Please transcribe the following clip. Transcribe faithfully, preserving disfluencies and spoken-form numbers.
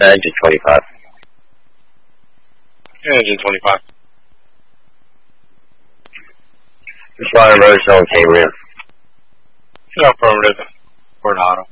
Engine twenty-five. Engine twenty-five. Responder road zone Cambria. No, affirmative. Coronado.